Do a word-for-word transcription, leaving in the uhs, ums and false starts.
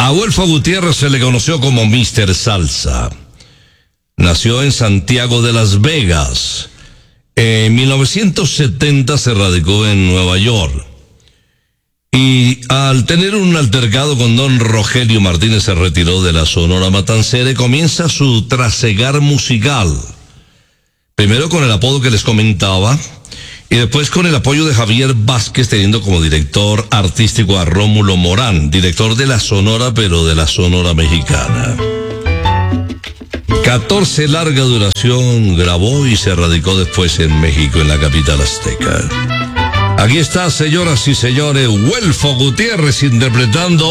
A Huelfo Gutiérrez se le conoció como míster Salsa. Nació en Santiago de Las Vegas. En mil novecientos setenta se radicó en Nueva York. Y al tener un altercado con don Rogelio Martínez se retiró de la Sonora Matancera y comienza su trasegar musical. Primero con el apodo que les comentaba y después con el apoyo de Javier Vázquez, teniendo como director artístico a Rómulo Morán, director de la Sonora, pero de la Sonora Mexicana. catorce larga duración grabó y se radicó después en México, en la capital azteca. Aquí está, señoras y señores, Huelfo Gutiérrez interpretando